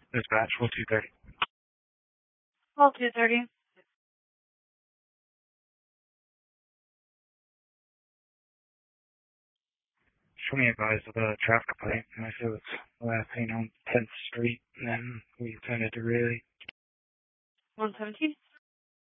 Dispatch, 230. Well, 230. Show me advised of a traffic complaint. And I said it's last seen on 10th Street.